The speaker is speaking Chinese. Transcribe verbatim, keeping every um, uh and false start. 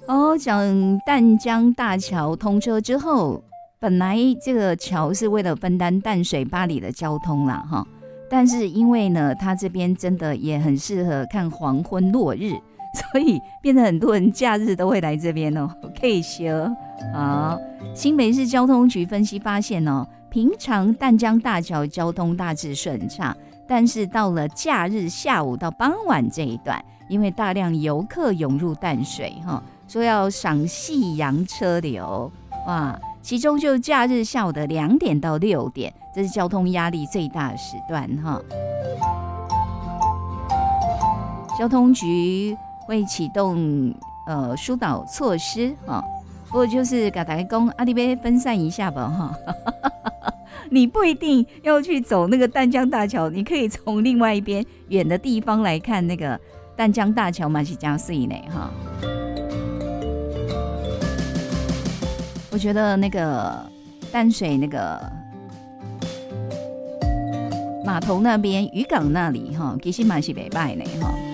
哦，讲淡江大桥通车之后，本来这个桥是为了分担淡水八里的交通啦，哈。但是因为呢，它这边真的也很适合看黄昏落日，所以变成很多人假日都会来这边哦，可以休。好，新北市交通局分析发现哦，平常淡江大桥交通大致顺畅，但是到了假日下午到傍晚这一段，因为大量游客涌入淡水哈，说要赏夕阳车流，哇！其中就假日下午的两点到六点，这是交通压力最大的时段哈。交通局会启动呃疏导措施哈，不过就是给大家讲，阿里边分散一下吧哈。你不一定要去走那个淡江大桥，你可以从另外一边远的地方来看那个淡江大桥嘛，是加水呢哈。我觉得那个淡水那个码头那边渔港那里哈，其实蛮是不错的呢哈。